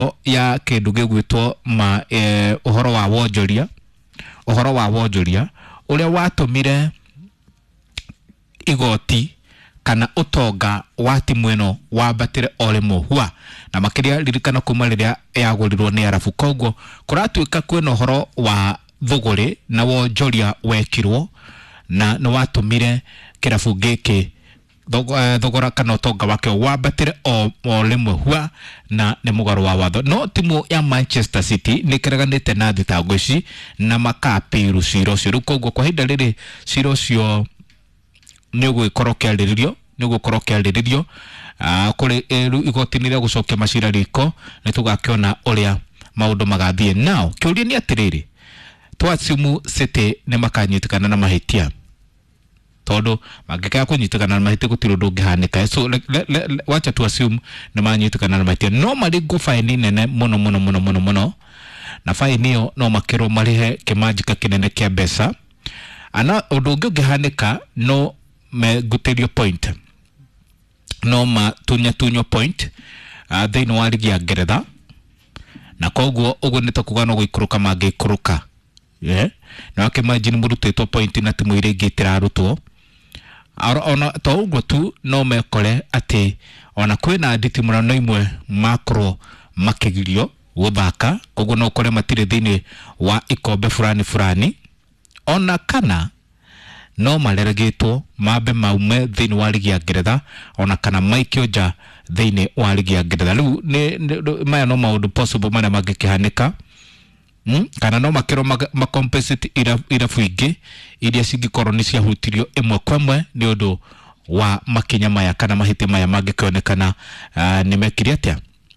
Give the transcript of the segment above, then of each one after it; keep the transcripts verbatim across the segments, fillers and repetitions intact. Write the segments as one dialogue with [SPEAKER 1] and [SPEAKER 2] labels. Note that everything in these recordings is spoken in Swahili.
[SPEAKER 1] ya kindu gigwitwo ma eh, uhoro wa wonjoria uhoro wa wonjoria uria watumire igoti kana utonga wa timu ino wambatire orimo hua na makiria ririkana kuma riria yagurirwo ni Arabu koguo kuratuika kwina uhoro wa thuguri na wonjoria wekirwo na no watumire kirabu giki thogora kana utonga wake wambatire o rimwe hua na ni mugaro wa watho no timu ya Manchester City nikiraganite na thitango ici na makapiru ciro ciro koguo kwa hinda riri ciro cio ni guikorwo kiariririo ni gukorwo kiariririo ah kuri igotini ria gucokia macira riko ni tugakiona uria maundu magathie now kiuria ni atiriri twasimu City ni makanyitikana na mahitia todo magikaya kunyitikana na mahitia gutiro ndungihanika so le, le, le, wacha tu assume ni manyitikana na mahitia no mari go fine nene muno muno muno muno muno na fine hiyo no makiro marihe kimajika kinene kia besa ana udungi ungihanika no me guterio point no ma tunya tunyo point uh, thini wa ligi ya Ngeretha na koguo uguo nita kugana guikuruka magikuruka yeah na akimagine murutitwo point na timu ire ngitira rutwo ona to uguo tu no mekore ati ona kwina nditi murano imwe makro makigirio guthaka koguo no kore matire thini wa ikombe fulani fulani ona kana no mareregitwo mabe maume thini wa ligi ya Ngeretha ona kana maikio nja thini wa ligi ya Ngeretha riu ni maya no maundu possible mana magikihanika mm? kana no makiro ma compensate ira ira fuingi iria cingikorwo ni ciahutirio imwe kwemwe ni undu wa makinya maya kana mahite maya magikionekana uh, ni mekiri atia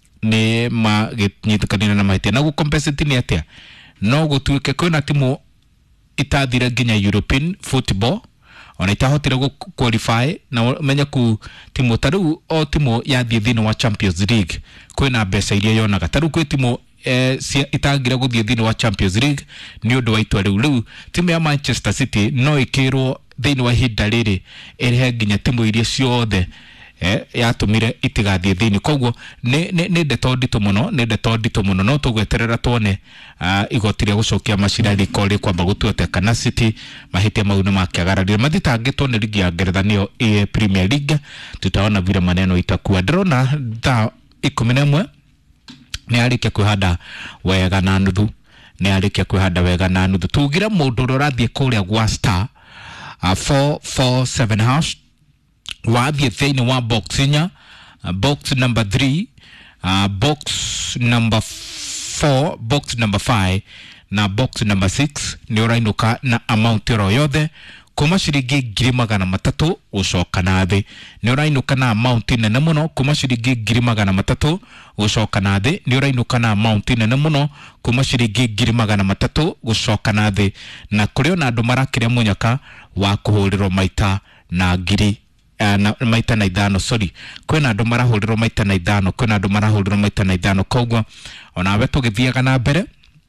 [SPEAKER 1] ni magithikanira na mahite na gu compensate ni atia no gutuike kwina timu itathire nginya European football ona itahotire gu qualify na menya ku timu taru o timu ya thini wa Champions League kwina mbeca iria yonaga taru kwi timu eh itagira guthie thini wa Champions League ni undu wa itwa riu riu timu ya Manchester City no ikirwo thini wa hinda riri irihe nginya timu iria ciothe eh yatumire itigathie thini koguo ni ni ndeto ndito muno ni ndeto ndito muno no tugweterera tuone uh, igotire gucokia macira rikori kwamba gutuote kana City mahitia mau ni makiagararire mathitangitwo ni ligi ya Ngeretha niyo e Premier League tutaona vile maneno itakuwa drona tha ikumi na imwe ni arikia kwihanda wega na nuthu ni arikia kwihanda wega na nuthu tugira mundu rorathie kuria gwa star uh, four four seven hash wathie thini wa box inya uh, box number three uh, box number four box number five na box number six ni urainuka na amount ro yothe kuma ciringi ngiri magana matatu gucoka na thi ni urainuka na amount nene muno kuma ciringi ngiri magana matatu gucoka na thi ni urainuka na amount nene muno kuma ciringi ngiri magana matatu gucoka na thi na kuri ona andu marakiria munyaka wa kuhurirwo maita na ngiri Uh, na maita na ithano sorry kwina andu marahurirwo maita na ithano kwina andu marahurirwo maita na ithano koguo ona we tugithiaga na mbere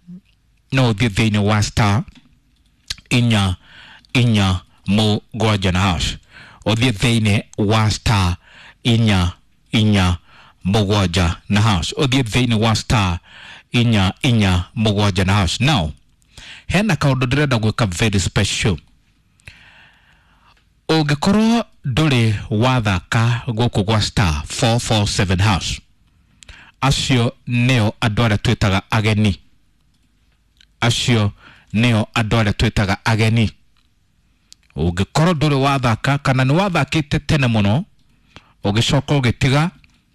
[SPEAKER 1] no thie thini wa star inya inya mugwanja na hash othie thini wa star inya inya mugwanja na hash othie thini wa star inya inya mugwanja na hash now hena kaundu ndirenda gwika very special ugikorwo nduri wathaka guku gwa star four four seven hash acio neo andu aria twitaga ageni acio neo andu aria twitaga ageni ugikorwo nduri wathaka kana ni wathakite tene muno ugicoka ugitiga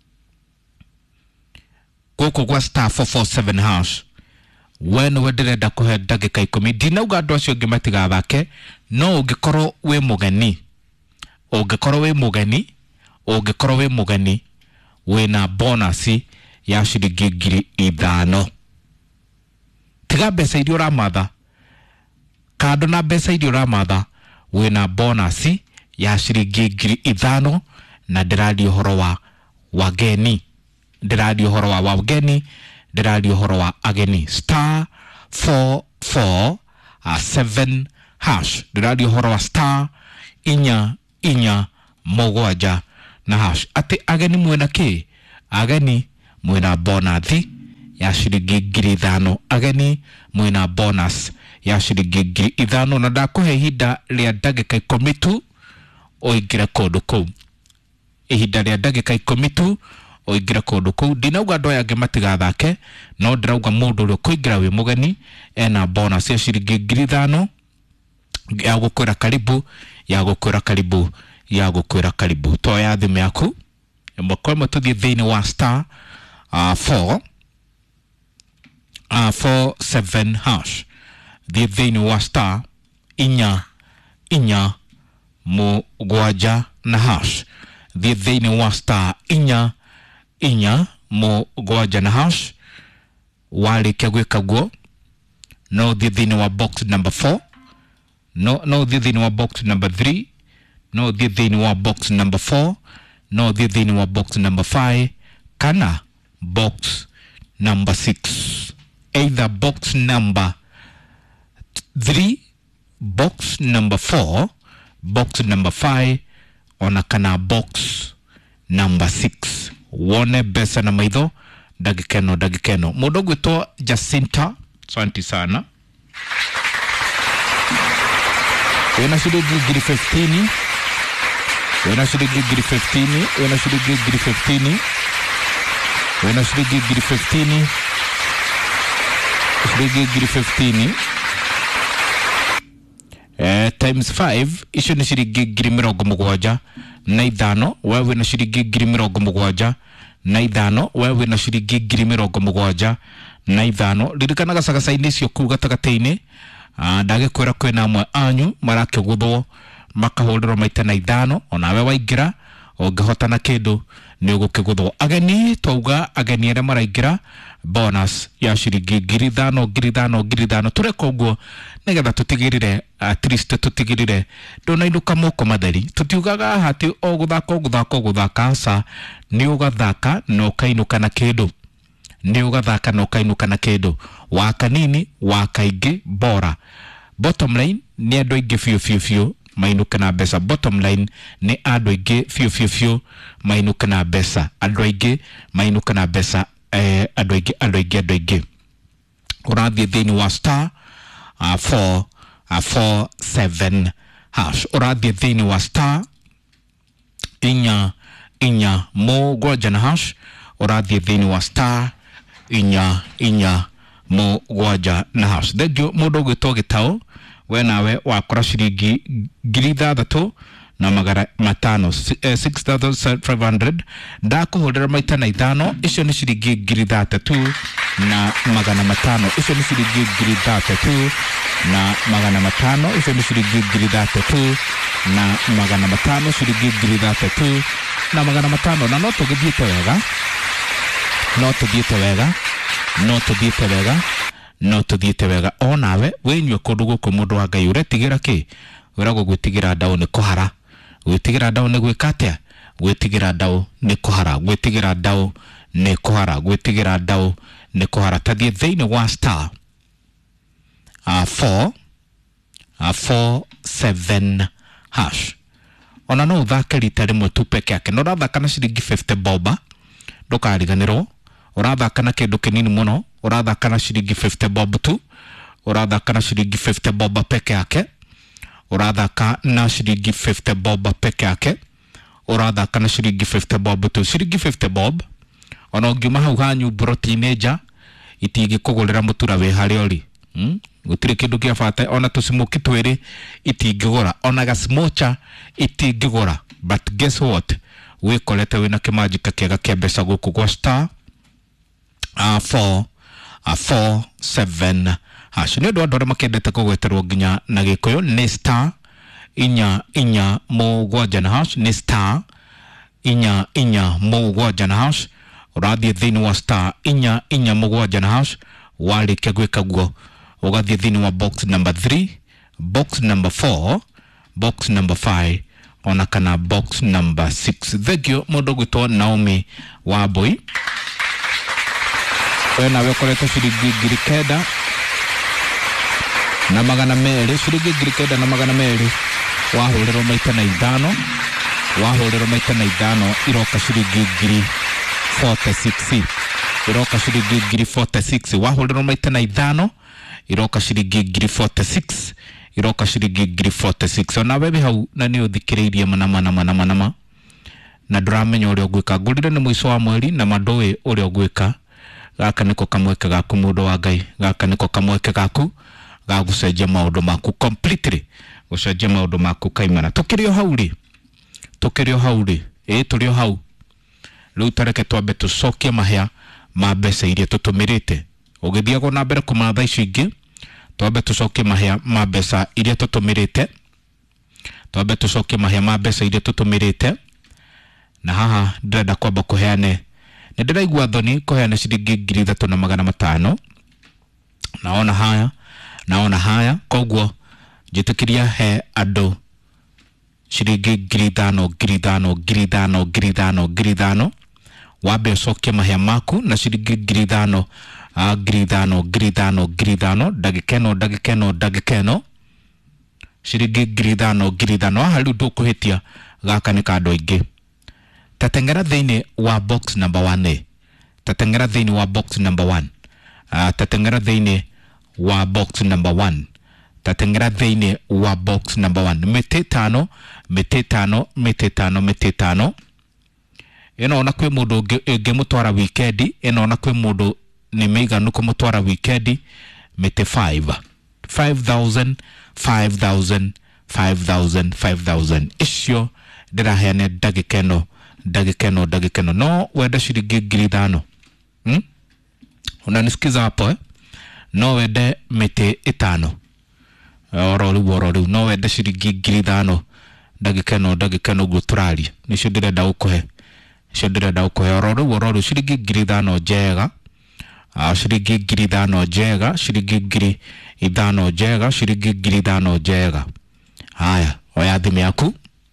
[SPEAKER 1] guku gwa star four four seven hash when we ndirenda kuhe ndagika ikumi ndinauga andu acio ngi matigathake no ugikorwo wi mugeni ugikorwo wi mugeni ugikorwo wi mugeni wina bonus ya ciringi ngiri ithano tiga mbeca iria uramatha kando na mbeca iria uramatha wina bonus ya ciringi ngiri ithano na ndiradio horo wa wageni ndiradio horo wa wageni ndiradio horo wa ageni star four four seven hash ndiradio horo wa star inya inya mugwanja na hash ati ageni mwena ki ageni mwena bonathi ya ciringi ngiri ithano. Ageni mwina bonus ya ciringi ngiri ithano na ndakuhe ihinda ria ndagika ikumi tu oingira kondu kou. Ihinda ria ndagika ikumi tu oingira kondu kou. Ndinauga andu aya angi matigathake, no ndirauga mundu uria kuingira wi mugeni ena bonus ya ciringi ngiri ithano ya gukwira karibu, ya gukwira karibu, ya gukwira karibu. Toya thimu yaku mukwe mututhie thiini wa star uh, four uh, four seven hash. The thiini wa star inya inya mugwanja na hash. The thiini wa star inya inya mugwanja na hash. Warikia gwika guo no the thiini wa box number four, no no the thiini wa box number three, no the thiini wa box number four, no the thiini wa box number five, kana box number six. Either box number three, box number four, box number five, ona kana box number six. Wone besa na maitho dagikeno dagikeno. Mundu gwitwa Jacinta, asante sana. Wena shilingi ngiri fifteen. Wena shilingi ngiri fifteen. Wena shilingi ngiri fifteen. Wena shilingi ngiri fifteen. Shilingi ngiri fifteen. Eh, times five icio ni shilingi ngiri mirongo mugwanja na ithano. Wewe na shilingi ngiri mirongo mugwanja na ithano. Wewe na shilingi ngiri mirongo mugwanja na ithano. Ririkanaga sagasa-ini cio kuu gatagati-ini ndagikwira kwina amwe anyu marakiguthwo makahuriro maita na ithano. Onawe waingira ungihota na kindu ni ugukiguthwo. Ageni twauga ageni aria maraingira bonus ya shilingi ngiri ithano ngiri ithano ngiri ithano. Tureka uguo nigetha tutigirire at least tutigirire ndunainuka moko matheri. Tutiugaga hati o guthaka o guthaka o guthaka sa ni ugathaka no kainuka na kindu, ni ugathaka no kainuka na kindu. Wa kanini wa kaingi bora. Bottom line ni andu aingi fiu fiu fiu mainuka na besa. Bottom line ni andu aingi fiu fiu fiu mainuka na besa. Andu aingi mainuka na besa. Eh, andu aingi andu aingi andu aingi. Urathie thiini wa star uh, four uh, four seven hash. Urathie thiini wa star inya inya mugwanja na hash. Urathie thiini wa star inya inya mugwanja na hash. Thegio mundu gwitwo Gitau, we nawe wakora shilingi ngiri ithathatu na magana matano, six thousand five hundred. Ndakuhurira maita na ithano, icio ni shilingi ngiri ithathatu na magana matano. Icio ni shilingi ngiri ithathatu na magana matano. Icio ni shilingi ngiri ithathatu na magana matano. Shilingi ngiri ithathatu na magana matano. Na no tugithiite wega, no tugithiite wega, no tugithiite wega, no tugithiite wega. Onawe wenywe kundu guku mundu wa Ngai uretigira ki? Wirago gwitigira ndau ni kuhara. Gwitigira ndau ni gwika atia? Gwitigira ndau ni kuhara. Gwitigira ndau ni kuhara. Gwitigira ndau ni kuhara. Tathie thiini wa star uh, four uh, four seven hash. Ona no uthake rita rimwe tu peke yake. No rathaka na shilingi fifty boba ndukariganirwo. Urathaka na kindu kinini muno. Urathaka na shilingi fifty bob tu. Urathaka na shilingi fifty boba peke yake. Urathaka na shilingi fifty bob peke yake. Urathaka na shilingi fifty bob tu. Shilingi fifty bob ona ungiuma hau hanyu bro teenager itingi kugurira mutura we hari ori. Hmm? Gutire kindu kia bata ona tusimuki twiri itingigura, ona gasmocha itingigura. But guess what? We kolete wina kimajika kiega kia besa guku kwa star uh, four uh, four seven hash. Ni ndo ndo makendete kugweterwo nginya na gikuyu ni star inya inya mugwanja na hash. Ni star inya inya mugwanja na hash. Urathie thiini wa star inya inya mugwanja na hash. Warikia gwika guo ugathie thiini wa box number three, box number four, box number five, ona kana box number six. Thegio mundu gwitwo Naomi Wambui, we nawe ukoretwo shilingi ngiri kenda na magana meri. Shilingi ngiri kenda na magana meri wahuriro maita na ithano. Wahuriro maita na ithano iroka shilingi ngiri forty-six. iroka shilingi ngiri forty-six. Wahulira maita na ithano iroka shilingi ngiri forty-six, iroka shilingi ngiri forty-six. Ona wewe hau na ni uthikireirie mana mana mana mana na ndramenya uri ogwika ngurire ni mwiso wa mweri na mandoe uri ogwika gaka niko kamweke gaku mundu wa Ngai, gaka niko kamweke gaku ga gucenjia maundu maku completely, gucenjia maundu maku kaimana. Tukirio hau ri tukirio hau ri eh turio hau riu tareke twambe tucokie mahia ma mbeca iria tutumirite ugithiago na mbere kuma thaa ici ingi twambe tucokie mahia ma mbeca iria tutumirite twambe tucokie mahia ma mbeca iria tutumirite na haha ndirenda kwamba kuheane ni ndiraigua thoni kuheane ciringi ngiri ithatu na magana matano. Naona haya naona haya koguo njitikiria he andu ciringi ngiri ithano ngiri ithano ngiri ithano ngiri ithano ngiri ithano wambe ucokie mahia maku na ciringi ngiri ithano ngiri ithano ngiri ithano ngiri ithano ndagika ino ndagika ino ndagika ino ciringi ngiri ithano ngiri ithano. Haha riu ndukuhitia gaka ni ka andu aingi. Tatengera thiini wa box number one, tatengera thiini wa box number one, uh, tatengera thiini wa box number one, tatengera thiini wa box number one. Mete tano mete tano mete tano mete tano. Ino ona kwi mundu nge mutwara weekend, ino ona kwi mundu ni meiga nuko mutwara weekend. Mete five five thousand five thousand five thousand five thousand. Isio ndira hene ndagika ino ndagika ino ndagika ino. No wenda shiringi ngiri ithano. Hmm? Unanisikiza hapo eh? No wende mete itano. Oro riu oro riu no wende shiringi ngiri ithano ndagika ino ndagika ino guturari. Nicio ndirenda ukuhe. Nicio ndirenda ukuhe oro riu oro riu shiringi ngiri ithano njega. Ah shiringi ngiri ithano njega, shiringi ngiri ithano njega, shiringi ngiri ithano njega. Haya, oya thimu yaku.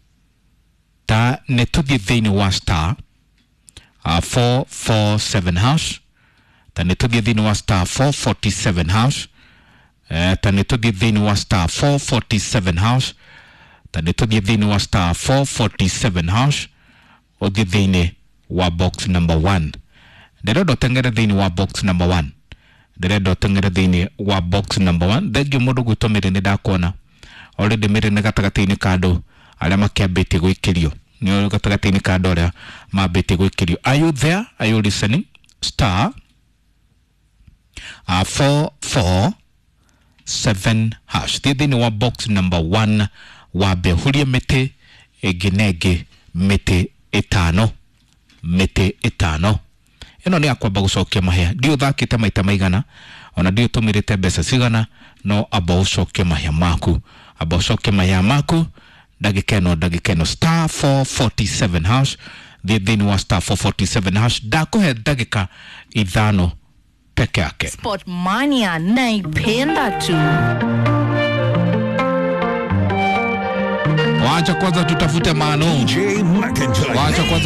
[SPEAKER 1] Ta ne tuthie thiini wa star uh, four forty-seven hash. Ta ne tuthie thiini wa star four forty-seven hash. Eh, ta ne tuthie thiini wa star four forty-seven hash. Ta ne tuthie thiini wa star four forty-seven hash. Uthie thiini wa box number one. Ndirenda tengere thiini wa box number one. Ndirenda tengere thiini wa box number one. Thengio mundu gwitomire ni ndakona already mere ne gatagati-ini kando aria makiambite gwikirio ni gatagati-ini kando aria mambite gwikirio. Are you there? Are you listening? Star uh, four four seven hash. Thiini wa box number one wabe huria mete eginege mete etano mete etano. Ino ni akwamba gucokia mahia. Ndio thakite maita maigana ona ndio tumirite mbeca cigana no aba ucokia mahia maku aba ucokia mahia maku ndagika ino ndagika ino star four forty-seven hash. Thiini wa star four forty-seven hash ndakuhe ndagika ithano peke yake.
[SPEAKER 2] Sport Mania naipenda tu.
[SPEAKER 1] Wacha kwanza tutafute Manu. Wacha kwanza